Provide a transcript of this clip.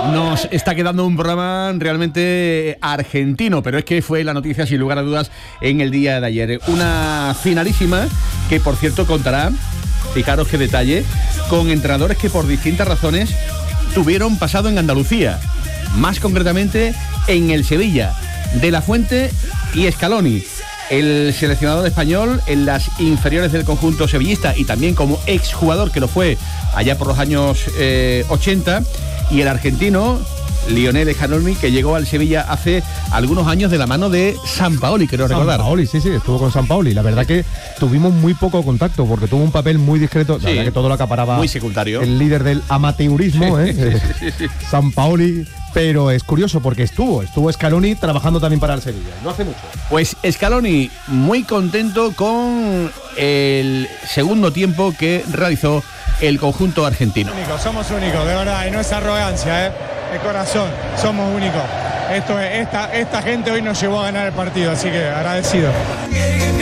Nos está quedando un programa realmente argentino, pero es que fue la noticia sin lugar a dudas en el día de ayer. Una finalísima que, por cierto, contará, fijaros qué detalle, con entrenadores que por distintas razones tuvieron pasado en Andalucía, más concretamente en el Sevilla, De la Fuente y Scaloni. El seleccionador español en las inferiores del conjunto sevillista y también como exjugador que lo fue allá por los años 80, y el argentino Lionel Scaloni, que llegó al Sevilla hace algunos años de la mano de Sampaoli, creo recordar. Sampaoli, sí, estuvo con Sampaoli. La verdad que tuvimos muy poco contacto porque tuvo un papel muy discreto. La verdad que todo lo acaparaba muy secundario. El líder del amateurismo, sí. Sampaoli. Pero es curioso porque estuvo Scaloni trabajando también para el Sevilla, no hace mucho. Pues Scaloni muy contento con el segundo tiempo que realizó el conjunto argentino. Somos únicos, de verdad, y no es arrogancia, de corazón, somos únicos. Esta gente hoy nos llevó a ganar el partido, así que agradecido.